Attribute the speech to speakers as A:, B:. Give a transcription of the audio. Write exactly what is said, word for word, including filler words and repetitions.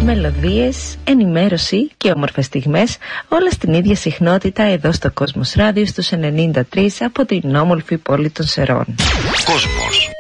A: Μελωδίες, ενημέρωση και όμορφες στιγμές, όλα στην ίδια συχνότητα εδώ στο Κόσμος Ράδιο στους ενενήντα τρία από την όμορφη πόλη των Σερών.
B: Κόσμος